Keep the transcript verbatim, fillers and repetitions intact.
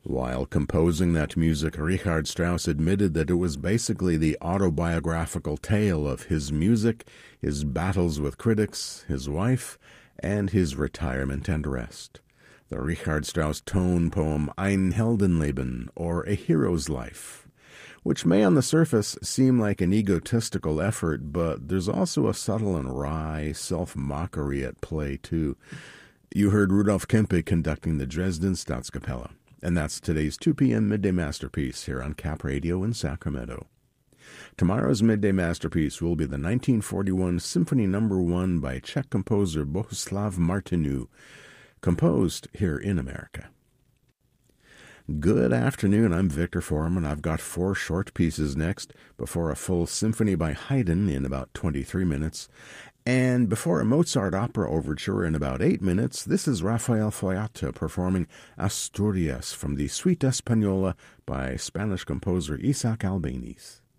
While composing that music, Richard Strauss admitted that it was basically the autobiographical tale of his music, his battles with critics, his wife, and his retirement and rest. The Richard Strauss tone poem Ein Heldenleben, or A Hero's Life, which may on the surface seem like an egotistical effort, but there's also a subtle and wry self-mockery at play, too. You heard Rudolf Kempe conducting the Dresden Staatskapelle. And that's today's two p.m. Midday Masterpiece here on Cap Radio in Sacramento. Tomorrow's Midday Masterpiece will be the nineteen forty-one Symphony Number one by Czech composer Bohuslav Martinu, composed here in America. Good afternoon, I'm Victor Foreman. I've got four short pieces next, before a full symphony by Haydn in about twenty-three minutes, and before a Mozart opera overture in about eight minutes, this is Rafael Foyata performing Asturias from the Suite Española by Spanish composer Isaac Albéniz.